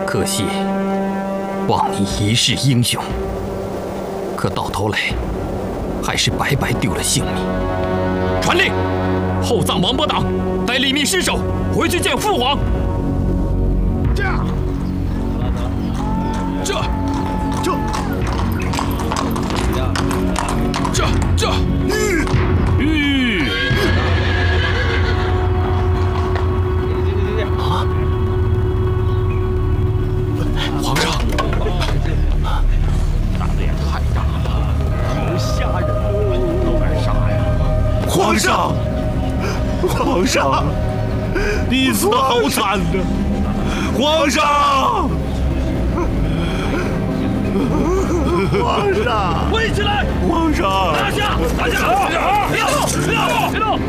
可惜，望你一世英雄，可到头来还是白白丢了性命。传令，厚葬王伯党，带李密尸首回去见父皇。这，皇上， 胆子也太大了，好吓人哦，都敢杀呀！ 皇上，皇上，你死得好惨呐！皇上，皇上， 围起来！ 皇上， 拿下！拿下！别动！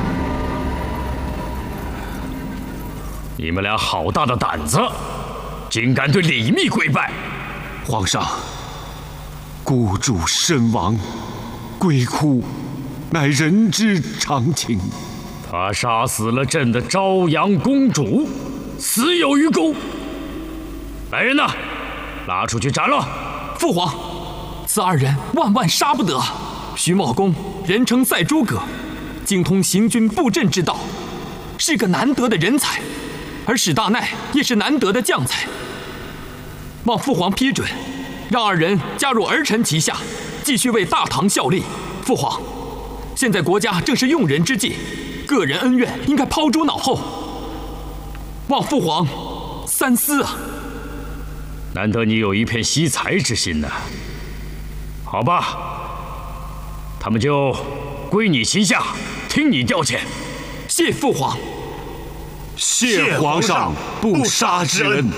你们俩好大的胆子，竟敢对李密跪拜！ 皇上，孤主身亡，跪哭乃人之常情。 他杀死了朕的朝阳公主，死有余辜。来人呐，拉出去斩了！ 父皇，此二人万万杀不得。徐茂公人称赛诸葛，精通行军布阵之道，是个难得的人才。而史大奈也是难得的将才。望父皇批准，让二人加入儿臣旗下，继续为大唐效力。父皇，现在国家正是用人之际，个人恩怨应该抛诸脑后。望父皇三思啊！ 难得你有一片惜才之心呢。好吧，他们就归你旗下，听你调遣。 谢父皇。 谢皇上不杀之恩。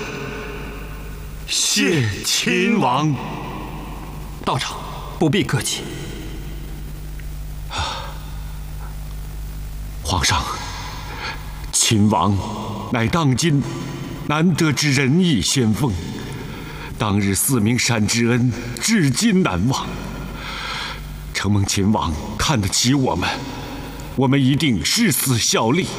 谢秦王。 道长，不必客气。 皇上，秦王乃当今难得之仁义先锋，当日4名山之恩，至今难忘。承蒙秦王看得起我们，我们一定誓死效力。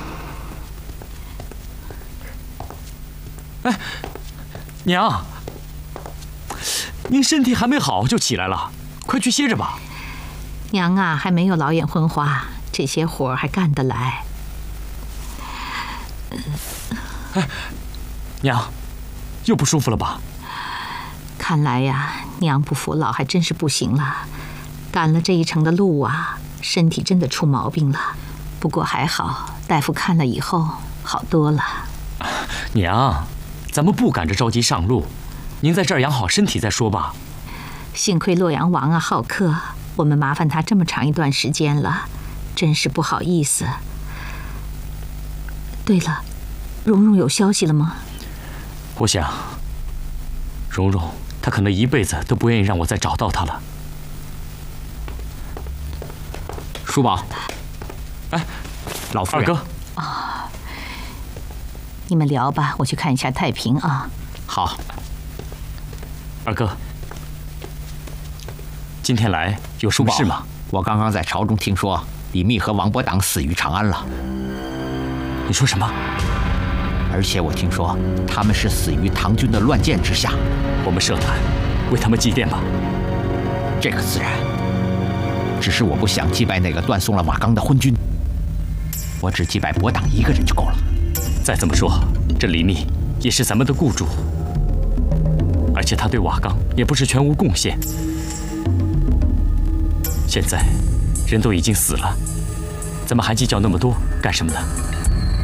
哎，娘，您身体还没好就起来了，快去歇着吧。 娘啊，还没有老眼昏花，这些活还干得来。 哎，娘，又不舒服了吧？ 看来呀，娘不服老还真是不行了。赶了这一程的路啊，身体真的出毛病了。不过还好，大夫看了以后好多了。 娘，咱们不赶着着急上路，您在这儿养好身体再说吧。 幸亏洛阳王啊好客，我们麻烦他这么长一段时间了，真是不好意思。对了，蓉蓉有消息了吗？ 我想，蓉蓉她可能一辈子都不愿意让我再找到她了。 叔宝，哎，老夫人， 二哥， 你们聊吧，我去看一下太平啊。 好。 二哥，今天来有什么事吗？ 我刚刚在朝中听说李密和王伯党死于长安了。 你说什么？ 而且我听说他们是死于唐军的乱箭之下。 我们社团为他们祭奠吧。 这个自然，只是我不想祭拜那个断送了瓦岗的昏君，我只祭拜伯党一个人就够了。 再怎么说，这李密也是咱们的雇主，而且他对瓦岗也不是全无贡献。现在人都已经死了，咱们还计较那么多干什么呢？